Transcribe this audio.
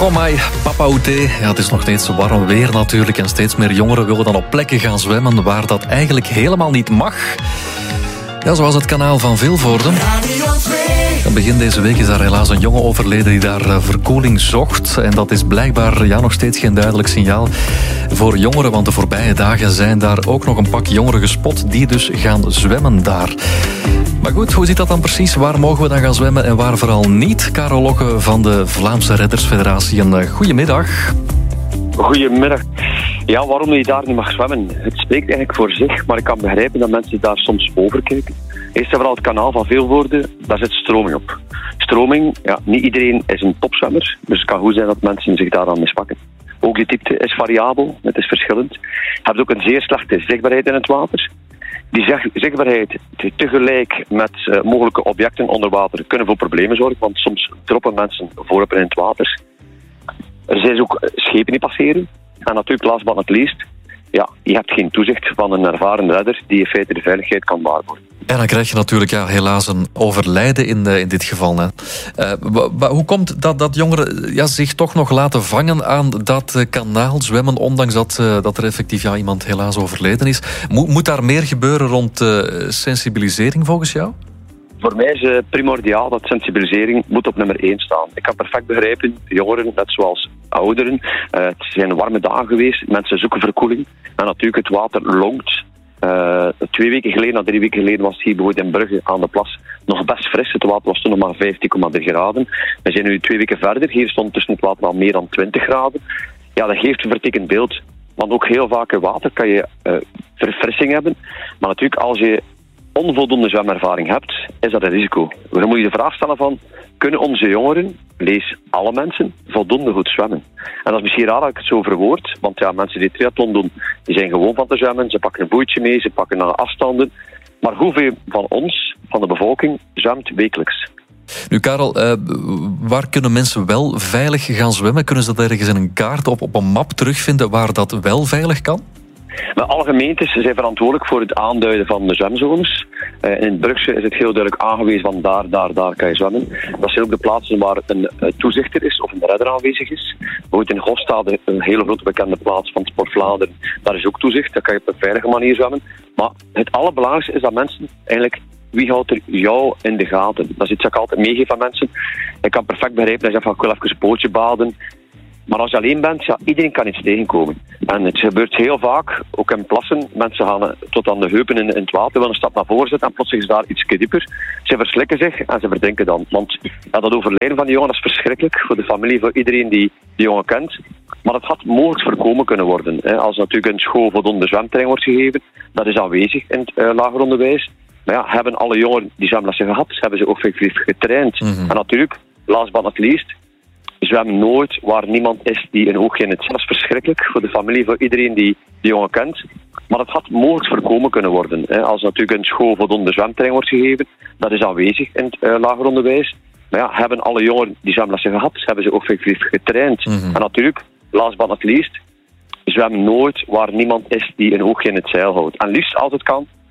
Amai, papa Oute. Ja, het is nog steeds warm weer natuurlijk en steeds meer jongeren willen dan op plekken gaan zwemmen waar dat eigenlijk helemaal niet mag. Ja, zoals het kanaal van Vilvoorde. Begin deze week is daar helaas een jongen overleden die daar verkoeling zocht. En dat is blijkbaar nog steeds geen duidelijk signaal voor jongeren. Want de voorbije dagen zijn daar ook nog een pak jongeren gespot die dus gaan zwemmen daar. Maar goed, hoe zit dat dan precies? Waar mogen we dan gaan zwemmen en waar vooral niet? Karel Locke van de Vlaamse Reddersfederatie. Een goedemiddag. Goedemiddag. Ja, waarom je daar niet mag zwemmen? Het spreekt eigenlijk voor zich, maar ik kan begrijpen dat mensen daar soms overkijken. Eerst en vooral het kanaal van Vilvoorde, daar zit stroming op. Stroming, ja, niet iedereen is een topzwemmer, dus het kan goed zijn dat mensen zich daaraan mispakken. Ook de diepte is variabel, het is verschillend. Je hebt ook een zeer slechte zichtbaarheid in het water. Die zichtbaarheid tegelijk met mogelijke objecten onder water kunnen voor problemen zorgen, want soms droppen mensen voorop in het water. Er zijn ook schepen die passeren. En natuurlijk, last but not least, ja, je hebt geen toezicht van een ervaren redder die in feite de veiligheid kan waarborgen. En dan krijg je natuurlijk helaas een overlijden in dit geval. Hè. Hoe komt dat jongeren zich toch nog laten vangen aan dat kanaal zwemmen, ondanks dat er effectief iemand helaas overleden is? Moet daar meer gebeuren rond sensibilisering volgens jou? Voor mij is primordiaal dat sensibilisering moet op nummer 1 staan. Ik kan perfect begrijpen, jongeren, net zoals ouderen. Het zijn warme dagen geweest, mensen zoeken verkoeling. En natuurlijk, het water longt. 2 weken geleden, 3 weken geleden was het hier bijvoorbeeld in Brugge aan de plas nog best fris. Het water was toen nog maar 15,3 graden. We zijn nu 2 weken verder. Hier stond tussen het water al meer dan 20 graden. Ja, dat geeft een vertekend beeld. Want ook heel vaak in water kan je verfrissing hebben. Maar natuurlijk, als je onvoldoende zwemervaring hebt, is dat een risico. Dan moet je de vraag stellen van, kunnen onze jongeren, lees alle mensen, voldoende goed zwemmen? En dat is misschien raar dat ik het zo verwoord, want ja, mensen die triathlon doen, die zijn gewoon van te zwemmen, ze pakken een bootje mee, ze pakken lange afstanden. Maar hoeveel van ons, van de bevolking, zwemt wekelijks? Nu Karel, waar kunnen mensen wel veilig gaan zwemmen? Kunnen ze dat ergens in een kaart op een map terugvinden waar dat wel veilig kan? Maar alle gemeentes zijn verantwoordelijk voor het aanduiden van de zwemzones. In Brugge is het heel duidelijk aangewezen van daar kan je zwemmen. Dat zijn ook de plaatsen waar een toezichter is of een redder aanwezig is. Bijvoorbeeld in Hofstade, een hele grote bekende plaats van Sport Vlaanderen, daar is ook toezicht. Daar kan je op een veilige manier zwemmen. Maar het allerbelangrijkste is dat mensen eigenlijk, wie houdt er jou in de gaten? Dat is iets dat ik altijd meegeef aan mensen. Ik kan perfect begrijpen dat je zegt van ik wil even een pootje baden. Maar als je alleen bent, ja, iedereen kan iets tegenkomen. En het gebeurt heel vaak, ook in plassen. Mensen gaan tot aan de heupen in het water, willen een stap naar voren zetten en plots is daar iets dieper. Ze verslikken zich en ze verdrinken dan. Want ja, dat overlijden van die jongen, dat is verschrikkelijk voor de familie, voor iedereen die die jongen kent. Maar dat had mogelijk voorkomen kunnen worden. Als natuurlijk een school voldoende zwemtraining wordt gegeven, dat is aanwezig in het lager onderwijs. Maar ja, hebben alle jongeren die zwemlessen gehad, hebben ze ook effectief getraind. En natuurlijk, last but not least, zwem nooit waar niemand is die een oogje in het zet. Dat is verschrikkelijk voor de familie, voor iedereen die die jongen kent. Maar dat had mogelijk voorkomen kunnen worden. Als natuurlijk een school voldoende zwemtraining wordt gegeven, dat is aanwezig in het lager onderwijs. Maar ja, hebben alle jongeren die zwemlessen gehad, hebben ze ook effectief getraind. En natuurlijk, last but not least, zwem nooit waar niemand is die een oogje in het zeil houdt. En liefst als het kan,